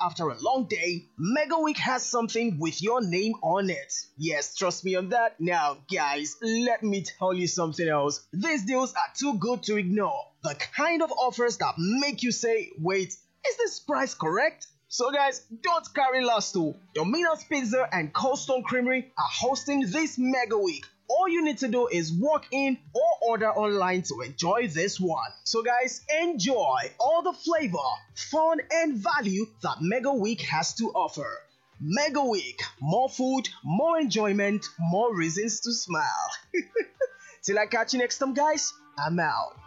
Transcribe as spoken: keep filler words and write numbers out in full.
after a long day, Mega Week has something with your name on it. Yes, trust me on that. Now, guys, let me tell you something else. These deals are too good to ignore. The kind of offers that make you say, wait, is this price correct? So guys, don't carry last too. Domino's Pizza and Cold Stone Creamery are hosting this Mega Week. All you need to do is walk in or order online to enjoy this one. So guys, enjoy all the flavor, fun and value that Mega Week has to offer. Mega Week, more food, more enjoyment, more reasons to smile. Till I catch you next time guys, I'm out.